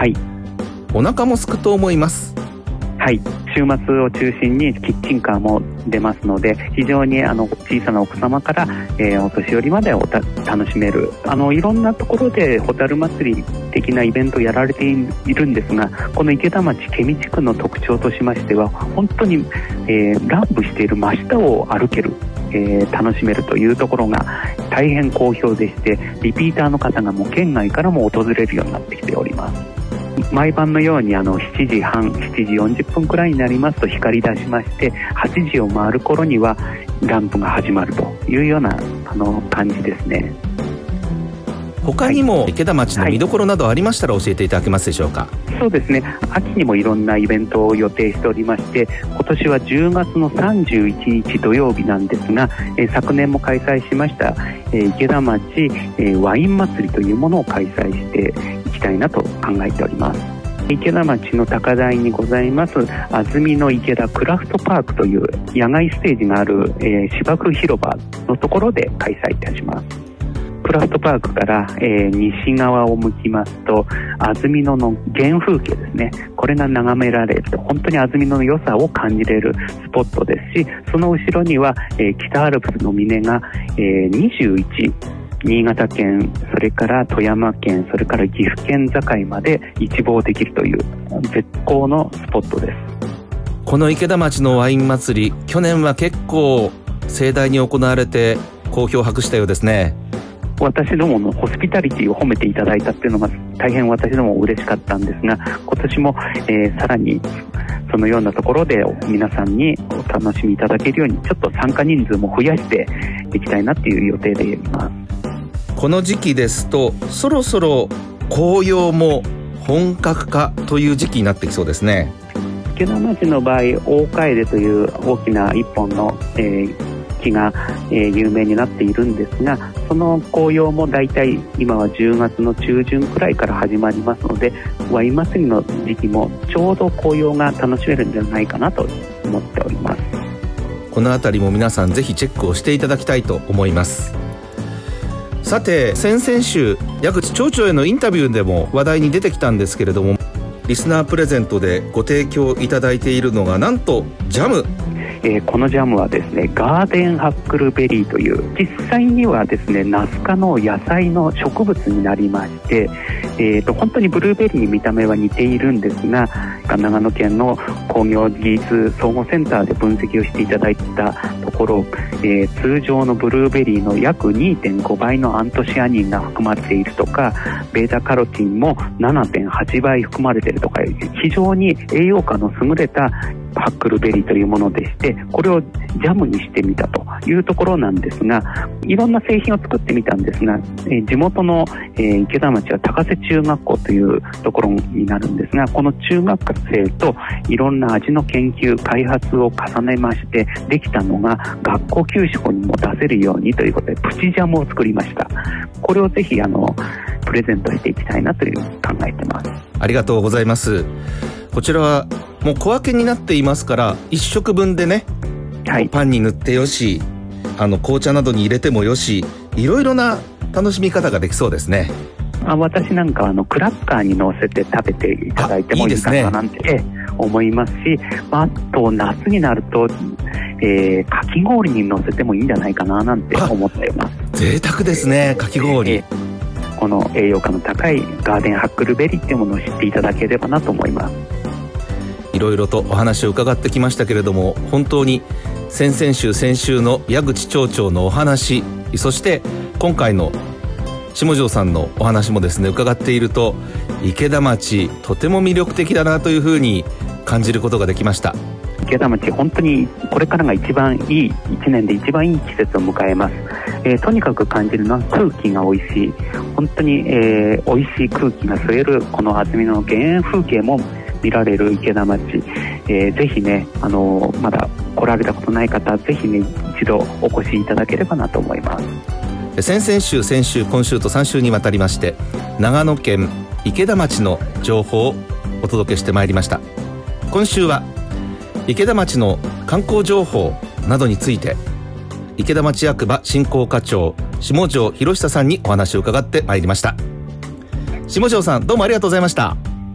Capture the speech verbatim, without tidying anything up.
はい。 お腹も空くと思います。 はい、週末を中心にキッチンカーも出ますので、非常にあの小さなお子様から、えー、お年寄りまでおた楽しめる、あのいろんなところでホタル祭り的なイベントをやられているんですが、この池田町ケミ地区の特徴としましては、本当に、えー、乱舞している真下を歩ける、えー、楽しめるというところが大変好評でして、リピーターの方がもう県外からも訪れるようになってきております。毎晩のようにあのしちじはん、しちじよんじゅっぷんくらいになりますと光り出しまして、はちじを回る頃にはランプが始まるというようなあの感じですね。 他にも池田町の見どころなどありましたら教えていただけますでしょうか。 はい、そうですね、秋にもいろんなイベントを予定しておりまして、今年はじゅうがつのさんじゅういちにち土曜日なんですが、えー、昨年も開催しました、えー、池田町、えー、ワイン祭りというものを開催していきたいなと考えております。池田町の高台にございます安曇野池田クラフトパークという野外ステージがある、えー、芝生広場のところで開催いたします。クラフトパークから、えー、西側を向きますと安曇野の原風景ですね、これが眺められると本当に安曇野の良さを感じれるスポットですし、その後ろには、えー、北アルプスの峰が、えー、にじゅういち、新潟県、それから富山県、それから岐阜県境まで一望できるという絶好のスポットです。 この池田町のワイン祭り、去年は結構盛大に行われて好評を博したようですね。 私どものホスピタリティを褒めていただいたっていうのが大変私ども嬉しかったんですが、今年も、えー、さらにそのようなところで皆さんにお楽しみいただけるようにちょっと参加人数も増やしていきたいなっていう予定でいます。 この時期ですとそろそろ紅葉も本格化という時期になってきそうですね。 池田町の場合、大楓という大きな一本の、えー木が、えー、有名になっているんですが、その紅葉もだいたい今はじゅうがつの中旬くらいから始まりますので、ワイン祭りの時期もちょうど紅葉が楽しめるんじゃないかなと思っております。 このあたりも皆さんぜひチェックをしていただきたいと思います。さて、先々週矢口町長へのインタビューでも話題に出てきたんですけれども、リスナープレゼントでご提供いただいているのがなんとジャム。 えー、このジャムはですね、ガーデンハックルベリーという、実際にはですねナス科の野菜の植物になりまして、えー、と本当にブルーベリーに見た目は似ているんですが、長野県の工業技術総合センターで分析をしていただいたところ、えー、通常のブルーベリーの約 にてんごばいのアントシアニンが含まれているとか、ベータカロティンも ななてんはちばい含まれているとか、非常に栄養価の優れたハックルベリーというものでして、これをジャムにしてみたというところなんですが、いろんな製品を作ってみたんですが、えー、地元の、えー、池田町は高瀬中学校というところになるんですが、この中学生といろんな味の研究開発を重ねましてできたのが、学校給食にも出せるようにということでプチジャムを作りました。これをぜひあのプレゼントしていきたいなという考えてます。 ありがとうございます。こちらはもう小分けになっていますから、いっしょくぶんでね、はい、パンに塗ってよし、あの紅茶などに入れてもよし、いろいろな楽しみ方ができそうですね。 あ、私なんかあのクラッカーに乗せて食べていただいてもいいかななんて、いいですね、思いますし、あと夏になると、えー、かき氷に乗せてもいいんじゃないかななんて思っています。 贅沢ですね、かき氷、えー、 この栄養価の高いガーデンハックルベリーっていうものを知っていただければなと思います。 いろいろとお話を伺ってきましたけれども、本当に先々週先週の矢口町長のお話、そして今回の下條さんのお話もですね伺っていると、池田町とても魅力的だなというふうに感じることができました。 池田町本当にこれからが一番いいいちねんで一番いい季節を迎えます。えー、とにかく感じるのは空気が美味しい、本当に、えー、美味しい空気が吸えるこの安曇野の田園風景も見られる池田町、えー、ぜひね、あのー、まだ来られたことない方、ぜひね一度お越しいただければなと思います。 先々週先週今週とさん週にわたりまして、長野県池田町の情報をお届けしてまいりました。今週は池田町の観光情報などについて、池田町役場振興課長下條博久さんにお話を伺ってまいりました。下條さん、どうもありがとうございました。